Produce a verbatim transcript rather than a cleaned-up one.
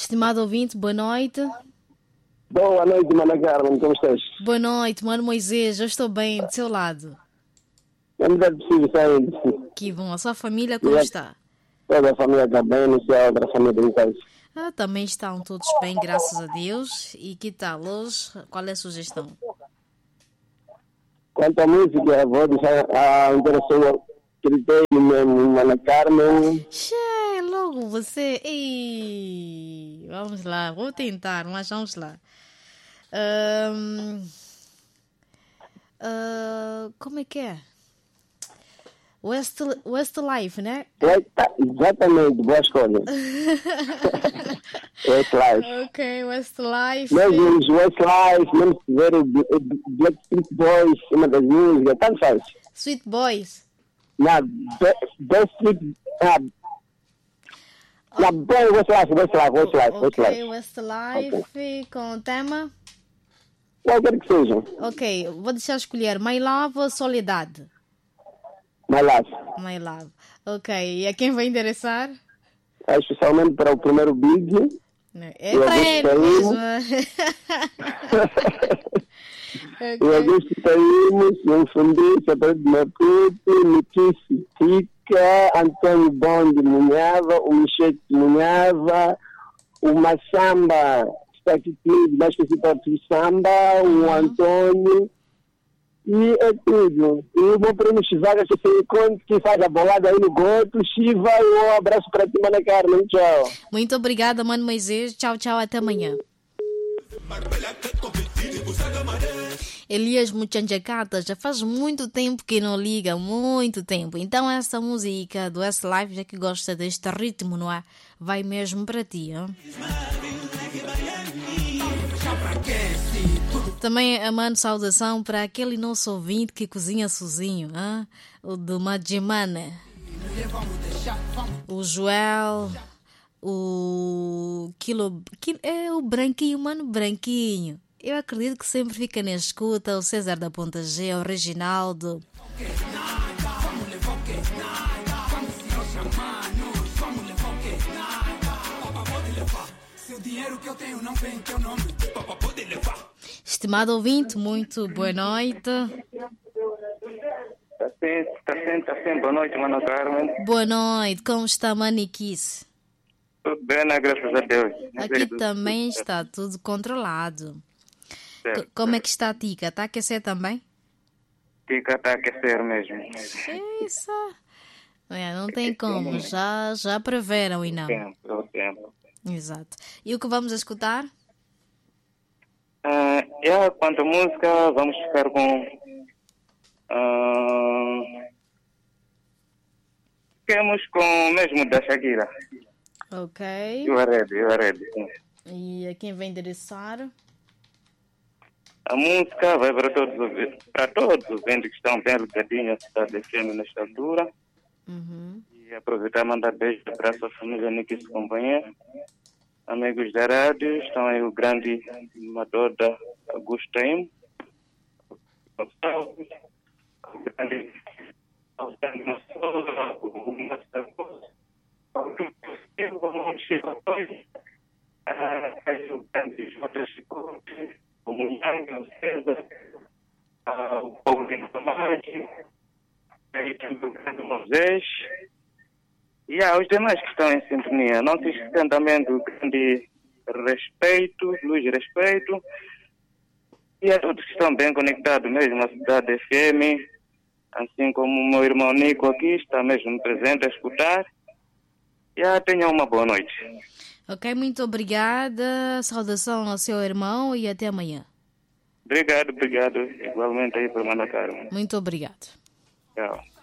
Estimado ouvinte, boa noite. Boa noite, Mana Carmen, como estás? Boa noite, mano Moisés, eu estou bem, do seu lado. É verdade possível sair. Que bom, a sua família como está? Toda a família está bem, não sei a outra família em casa. Ah, também estão todos bem, graças a Deus. E que tal hoje? Qual é a sugestão? Quanto à música, vou deixar a interação critério mesmo, Mana Carmen. Che, logo você. Ei, vamos lá, vou tentar, mas vamos lá. Ahn, ah, como é que é? West, Westlife, né? Eita, exatamente, boa escolha. Westlife. Ok, Westlife. Mesmo os Westlife, mesmo se ver o Black Street Boys, uma das músicas, tanto faz. Sweet Boys. Na Best Street. Na Best Westlife, Westlife, Westlife, Ok, Westlife. Westlife com o tema. Qualquer que seja. Ok, vou deixar escolher My Love ou Soledade. My Love. My Love. Ok, e a quem vai endereçar? É especialmente para o primeiro Big. É para ele mesmo. O Augusto Taímos, o Fundis, a Pedro de Maputo, Nikissi Tica, Antônio Bom de Munhava, o Michete de Munhava, o Massamba, está aqui mais específico do Samba, o Antônio, e é tudo. E o meu primo Chivaga, que se encontra, que faz a bolada aí no Goto, Chiva, e um abraço para ti, Mana Carmen, tchau. Muito obrigada, Mano Moisés, tchau, tchau, até amanhã. Elias Muchanjacata, já faz muito tempo que não liga, muito tempo. Então essa música do Westlife, já que gosta deste ritmo, não é? Vai mesmo para ti, hein? Também a mando saudação para aquele nosso ouvinte que cozinha sozinho, hein? O do Madjimane, o Joel, o Quilo, é o branquinho, mano, branquinho. Eu acredito que sempre fica na escuta o César da Ponta G, o Reginaldo. Estimado ouvinte, muito boa noite. Está sempre, está sempre, está sempre. Boa noite, Mana Carmen. Boa noite, como está Maniquis? Tudo bem, né? Graças a Deus. Aqui também está tudo controlado. C- como é que está a Tica? Está a aquecer também? Tica está a aquecer mesmo. Isso. É, não tem como, já, já preveram e não. Tempo, é o tempo. Exato. E o que vamos escutar? Uh, yeah, quanto à música, vamos ficar com... Uh, ficamos com o mesmo da Shakira. Ok. You are ready, you are ready. E a quem vai endereçar? A música vai para todos os, para todos os entes que estão bem ligadinhos à cidade de F M nesta altura. Uhum. E aproveitar e mandar beijo para a sua família, Nick e companheiro. Amigos da rádio, estão aí o grande amador da Augusto Taim. O grande o grande Massoura, o Master Boss, o grande Jota Chicote, o Munhanga, o César, o Paulinho Tomate, aí também o grande Moisés. E há os demais que estão em sintonia. Não se esqueçam também do grande respeito, luz e respeito. E a todos que estão bem conectados mesmo à cidade F M, assim como o meu irmão Nico aqui, está mesmo presente a escutar. E ah, tenham uma boa noite. Ok, muito obrigada. Saudação ao seu irmão e até amanhã. Obrigado, obrigado. Igualmente aí para Mana Carmen. Muito obrigado. Tchau.